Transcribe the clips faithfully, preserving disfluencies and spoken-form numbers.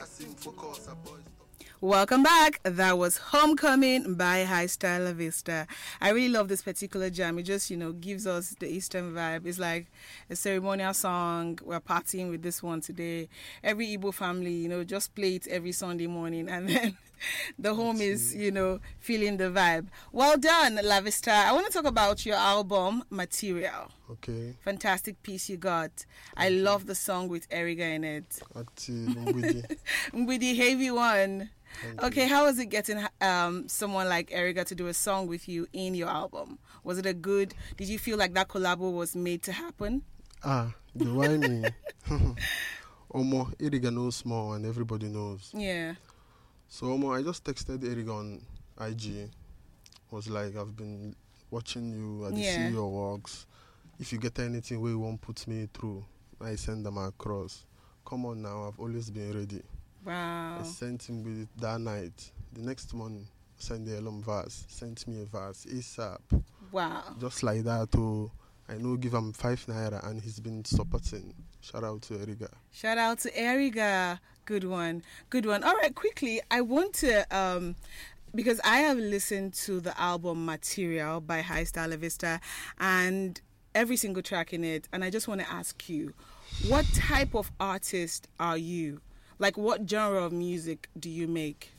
Welcome back. That was Homecoming by High Style La Vista. I really love this particular jam. It just, you know, gives us the Eastern vibe. It's like a ceremonial song. We're partying with this one today. Every Igbo family, you know, just play it every Sunday morning, and then the home is, you know, feeling the vibe. Well done, La Vista. I want to talk about your album, Material. Okay. Fantastic piece you got. I love the song with Eriga in it. Active, Mbidi. Mbidi, heavy one. Thank Okay, you. how was it getting um, someone like Eriga to do a song with you in your album? Was it a good, did you feel like that collabo was made to happen? Ah, the why me? Omo, Eriga knows small and everybody knows. Yeah. So Omo, I just texted Eriga on I G. Was like, I've been watching you, I Yeah. see your works. If you get anything where you won't put me through, I send them across. Come on now, I've always been ready. Wow. I sent him with it that night. The next morning, sent the alum verse. Sent me a verse ASAP. Wow. Just like that. Oh, I know. Give him five naira, and he's been supporting. Shout out to Eriga. Shout out to Eriga. Good one. Good one. All right, quickly, I want to, um, because I have listened to the album Material by High Style La Vista and every single track in it, and I just want to ask you, what type of artist are you? Like, what genre of music do you make?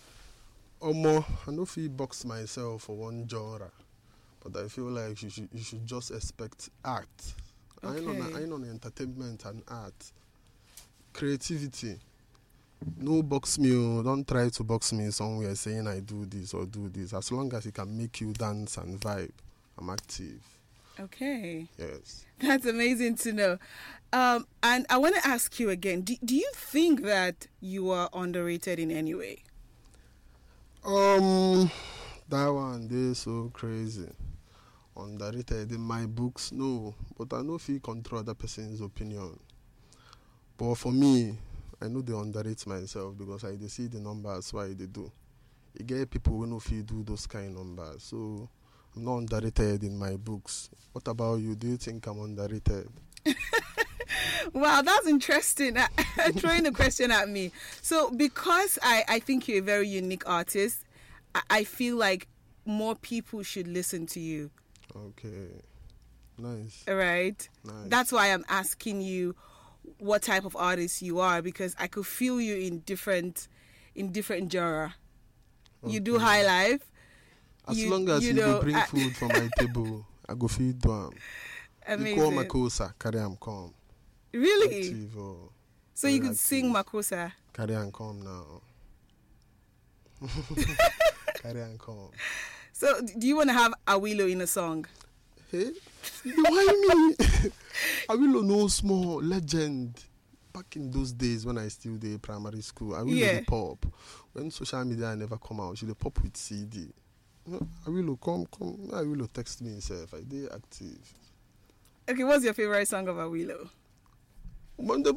Omo, I know if I box myself for one genre, but I feel like you should you should just expect art. I know Okay. I know entertainment and art, creativity. No box me. Oh, don't try to box me somewhere saying I do this or do this. As long as it can make you dance and vibe, I'm active. Okay. Yes. That's amazing to know. Um, and I want to ask you again, do, do you think that you are underrated in any way? Um, that one they so crazy. Underrated in my books, no. But I know if you control other person's opinion. But for me, I know they underrate myself because I they see the numbers why they do. You get people who know if you do those kind of numbers. So I'm not underrated in my books. What about you? Do you think I'm underrated? Wow, that's interesting. Throwing the question at me. So because I, I think you're a very unique artist, I, I feel like more people should listen to you. Okay. Nice. All right? Nice. That's why I'm asking you what type of artist you are, because I could feel you in different in different genre. You do Okay. high life. As you, long as you you, know, dey bring I- food for my table, I go feed them. You call Amazing. Makosa, carry am come. Really? Active, oh. So you Very could sing active. Makosa. Carry am come now. Carry am come. So do you want to have Awilo in a song? Hey, why me? I will know small legend. Back in those days when I still did primary school, I will Yeah. the pop. When social media never come out, she the pop with C D. I will come, come. I will text me himself. I did active. Okay, what's your favorite song of Awilo? Awilo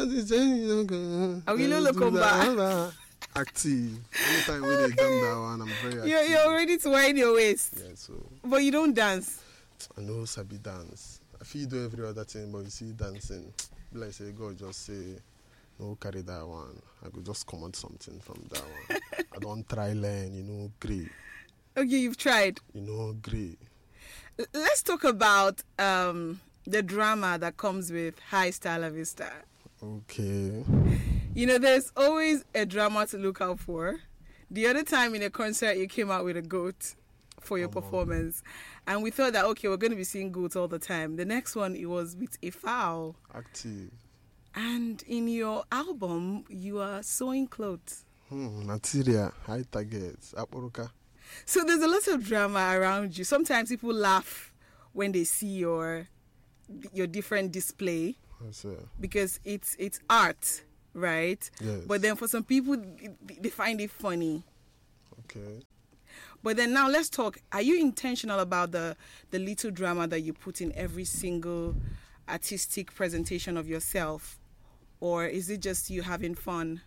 Awilo Lokomba. Active. Anytime when they jump that one, I'm very active. You're, you're ready to wind your waist, Yeah, so but you don't dance. I know Sabi dance. I feel do every other thing, but you see dancing. Be like say God just say, no carry that one. I could just command something from that one. I don't try learn, you know, great. Okay, you've tried. You know, great. L- Let's talk about um, the drama that comes with High Style La Vista. Okay. You know, there's always a drama to look out for. The other time in a concert, you came out with a goat for your Come on. performance. And we thought that, okay, we're going to be seeing goats all the time. The next one, it was with a fowl. Active. And in your album, you are sewing clothes. Hmm, material, high targets. Aporoka. So there's a lot of drama around you. Sometimes people laugh when they see your your different display That's it. because it's it's art, right? Yes. But then for some people, they- they find it funny. Okay. But then now let's talk. Are you intentional about the the little drama that you put in every single artistic presentation of yourself? Or is it just you having fun?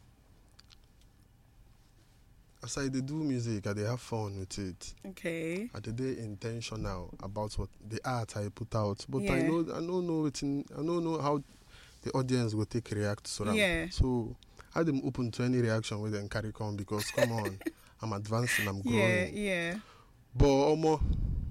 As I dey do music, I dey have fun with it. Okay. I dey dey intentional about what the art I put out. But I Yeah. know I don't know it in, I don't know how the audience will take react to that. Yeah. So I them open to any reaction with them carry on because come on, I'm advancing, I'm growing. Yeah, yeah. But Omo,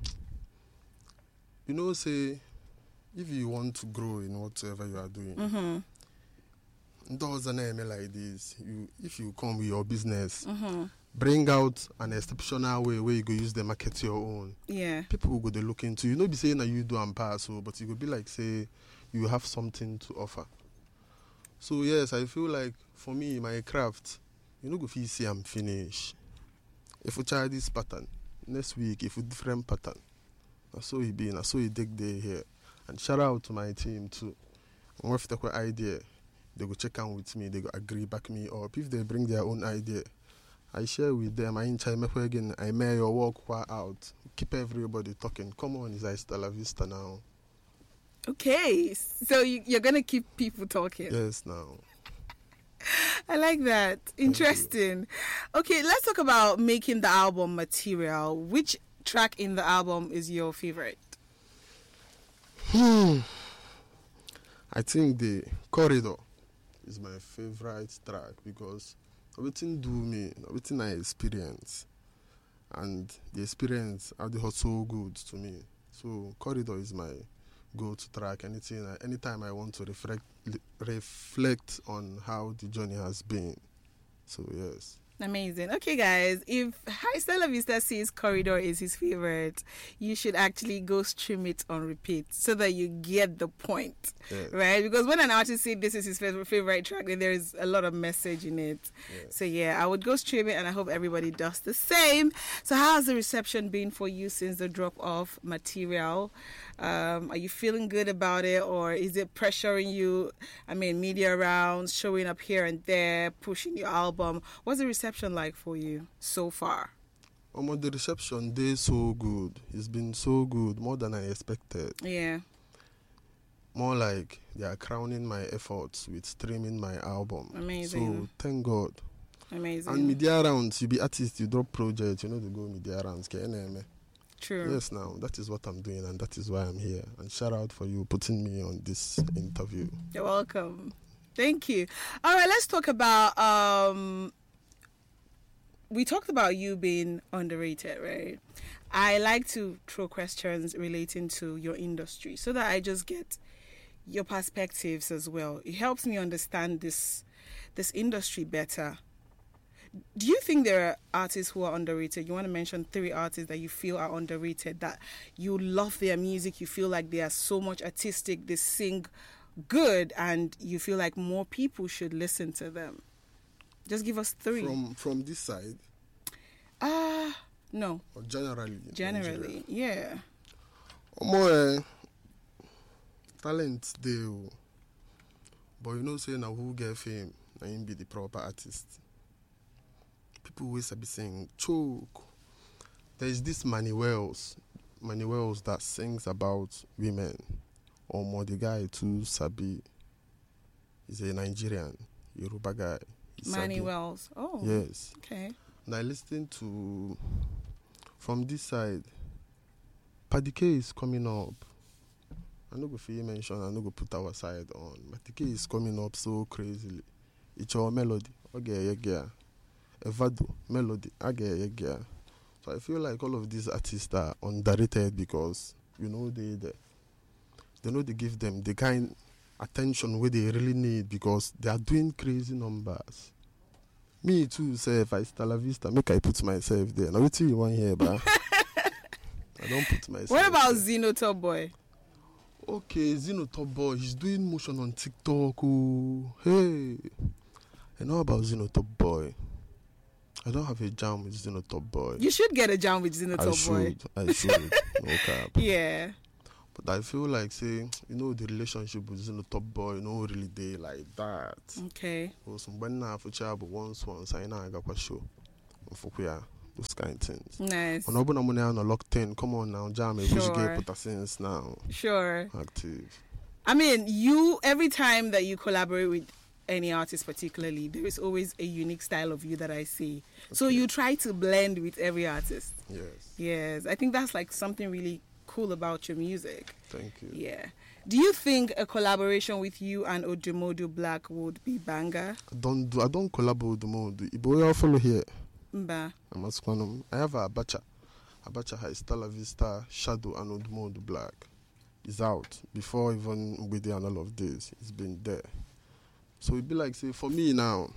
you know, say if you want to grow in whatever you are doing, Mm-hmm. doesn't aim like this. You if you come with your business, Mm-hmm. bring out an exceptional way where you go use the market your own. Yeah. People will go they look into you. Not be saying that you do and pass, so but you will be like say you have something to offer. So yes, I feel like for me, my craft, you know, go feel see I'm finished. If we try this pattern next week, if we different pattern, I saw it being, I saw it dig day here, and shout out to my team too. And if they got idea, they go check out with me, they go agree, back me up. If they bring their own idea, I share with them. I in China again. I may your work out. Keep everybody talking. Come on, it's Hasta La Vista now. Okay, so you, you're gonna keep people talking. Yes, now. I like that. Interesting. Okay, let's talk about making the album material. Which track in the album is your favorite? Hmm. I think the Corridor is my favorite track because everything do me, everything I experience, and the experience of the so good to me. So Corridor is my go-to track. Anything, anytime I want to reflect, reflect on how the journey has been. So yes. Amazing. Okay, guys, if Hasta La Vista says Corridor is his favorite, you should actually go stream it on repeat so that you get the point, Yes. right? Because when an artist says this is his favorite, favorite track, then there's a lot of message in it. Yes. So, yeah, I would go stream it, and I hope everybody does the same. So, how has the reception been for you since the drop of material? Um, are you feeling good about it, or is it pressuring you? I mean, media rounds, showing up here and there, pushing your album. What's the reception like for you so far? Um, the reception day so good. It's been so good, more than I expected. Yeah. More like they are crowning my efforts with streaming my album. Amazing. So thank God. Amazing. And media rounds, you be artist, you drop projects, you know to go media rounds. K N M. True. Yes, now that is what I'm doing, and that is why I'm here. And shout out for you putting me on this interview. You're welcome. Thank you. All right, let's talk about. Um, we talked about you being underrated, right? I like to throw questions relating to your industry so that I just get your perspectives as well. It helps me understand this this industry better. Do you think there are artists who are underrated? You want to mention three artists that you feel are underrated, that you love their music, you feel like they are so much artistic, they sing good, and you feel like more people should listen to them? Just give us three. From from this side? Ah, uh, no. Or generally? Generally, yeah. More uh, talent there, but you know, saying now who get fame, I ain't be the proper artist. People always be saying choke. There is this Manny Wells, Manny Wells that sings about women. Or more the guy too Sabi. He's a Nigerian Yoruba guy. He's Manny Sabi. Wells. Oh. Yes. Okay. And I listened to from this side. Paddy K is coming up. I know go for you mention. I know go put our side on. Paddy K is coming up so crazily. It's your melody. Okay, yeah, yeah. Evado, melody, again, yeah. So I feel like all of these artists are underrated because you know they they, they know they give them the kind attention where they really need because they are doing crazy numbers. Me too, say if I Hasta La Vista, make I put myself there. Now what you want here, but I don't put myself. What about there. Zino Top Boy? Okay, Zino Top Boy, he's doing motion on TikTok. Oh, hey, I know about Zino Top Boy. I don't have a jam with Zino Top Boy. You should get a jam with Zino I Top should, Boy. I should. No cap. Yeah. But I feel like, say, you know, the relationship with Zino Top Boy, you know, really they like that. Okay. So, some when I for child, but once, once, I know I got a show. For queer, those kind of things. Nice. On open money on a locked in. Come on now, jam. Sure. Which game put us since now? Sure. Active. I mean, you, every time that you collaborate with any artist particularly, there is always a unique style of you that I see. Okay. So you try to blend with every artist. Yes. Yes. I think that's like something really cool about your music. Thank you. Yeah. Do you think a collaboration with you and Odumodu Black would be banger? I don't do. I don't collaborate with Odumodu. Ibo, follow here. Mba. I must call I have a Abacha. Abacha High Stella Vista, Shadow, and Odumodu Black. It's out before even Ubede and all of this. It's been there. So it'd be like, say, for me now,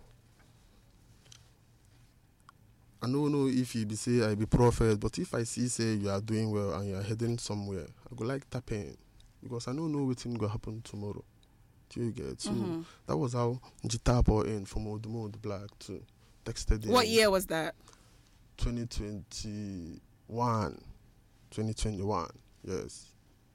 I don't know if you be say I be prophet, but if I see say you are doing well and you are heading somewhere, I go like tap in because I don't know what's going to happen tomorrow. Do you get? So Mm-hmm. that was how Njita brought in from Odumodu Black to texted him. What year was that? twenty twenty-one. twenty twenty-one, yes.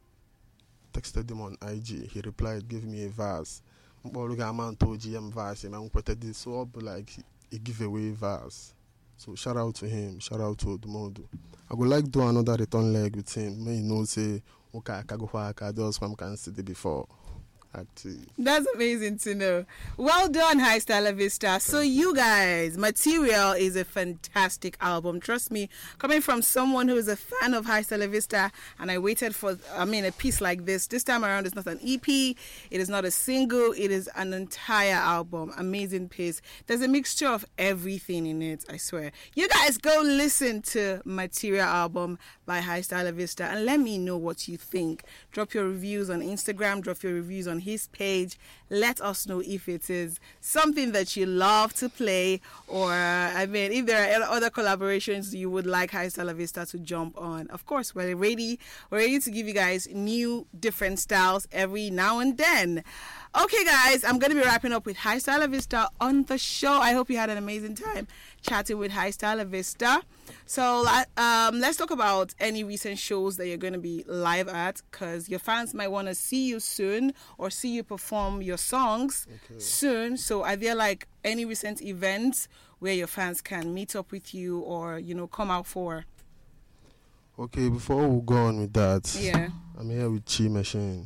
Texted him on I G. He replied, give me a verse. Look at man told G M verse. I'm quoted this so up like a giveaway verse. So shout out to him. Shout out to Odumodu. I would like to do another return leg with him. May you know say okay, I can go for I just one can see the before. Actually. That's amazing to know. Well done, High Style Vista. So you guys, Material is a fantastic album. Trust me, coming from someone who is a fan of High Style Vista, and I waited for, I mean, a piece like this. This time around, it's not an E P. It is not a single. It is an entire album. Amazing piece. There's a mixture of everything in it, I swear. You guys go listen to Material album by High Style Vista and let me know what you think. Drop your reviews on Instagram. Drop your reviews on his page. Let us know if it is something that you love to play, or I mean, if there are other collaborations you would like High Style Vista to jump on. Of course, we're ready. We're ready to give you guys new, different styles every now and then. Okay, guys, I'm going to be wrapping up with High Style Vista on the show. I hope you had an amazing time chatting with High Style Vista. So um, let's talk about any recent shows that you're going to be live at, because your fans might want to see you soon or see you perform your songs okay. soon. So are there like any recent events where your fans can meet up with you or, you know, come out for? Okay, before we go on with that, yeah, I'm here with Chi Machine.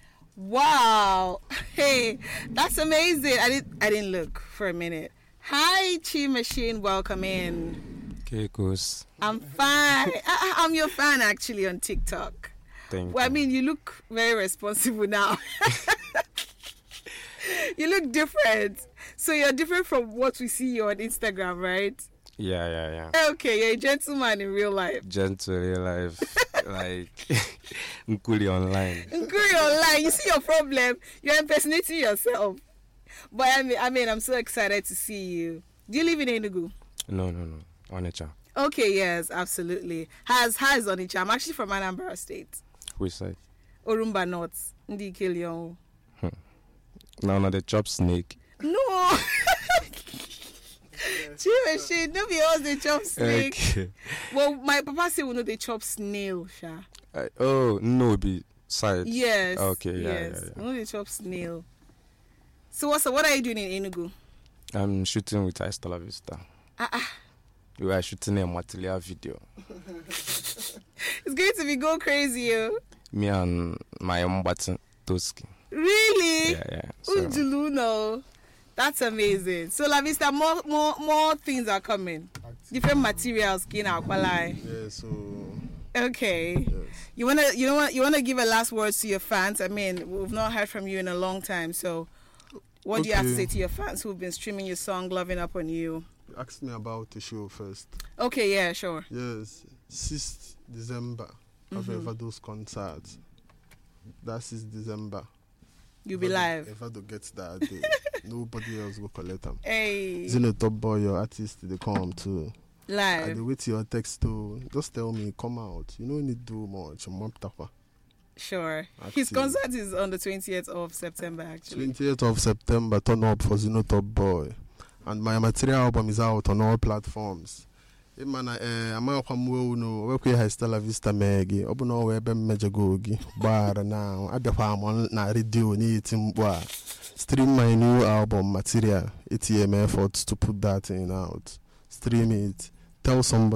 Wow. Hey, that's amazing. I didn't I didn't look for a minute. Hi, Chi Machine. Welcome in. Okay, Goose. I'm fine. I, I'm your fan, actually, on TikTok. Thank well, you. I mean, you look very responsible now. You look different. So you're different from what we see you on Instagram, right? Yeah, yeah, yeah. Okay, you're a gentleman in real life. Gentle in real life. Like, Nkuli online. Nkuli online. You see your problem? You're impersonating yourself. But I mean, I mean, I'm so excited to see you. Do you live in Enugu? No, no, no. Onitsha. Okay, yes, absolutely. Has has Onitsha. I'm actually from Anambra State. Which side? Orumba North. Ndi Kilion. Hmm. No, no, the chop snake. No. Chimeshi, no be all the chop snake. Okay. Well, my papa say we know they chop snail, sha. Uh, oh, no, be side. Yes. Okay, yeah, yes. yeah, yeah. We know they chop snail. So what's so what are you doing in Enugu? I'm shooting with High Style Vista. Ah uh-uh. We are shooting a material video. It's going to be go crazy, yo. Me and my Mbatan Toski. Really? Yeah, yeah. So. Ujuluno. That's amazing. So La Vista, more more more things are coming. Different materials, skin aqualai. Yeah, so okay. Yes. You wanna you know what you wanna give a last words to your fans? I mean, we've not heard from you in a long time, so what okay. do you have to say to your fans who've been streaming your song, loving up on you? Ask me about the show first. Okay, yeah, sure. Yes, sixth December, mm-hmm. I've those concerts. That's sixth December. You'll be live. If I don't get that day, nobody else will collect them. Hey. Zino Top Boy, your artist, they come to live. And they wait your text to just tell me, come out. You don't need to do much. Sure. Active. His concert is on the twentieth of September, actually. twentieth of September, turn up for Zino Top Boy. And my material album is out on all platforms. Man, I'm out from Wono, work with High Style Vista Maggie, open all web and Majagogi, bar now, at the farm on na radio, need stream my new album, Material, A T M efforts to put that in out. Stream it, tell somebody.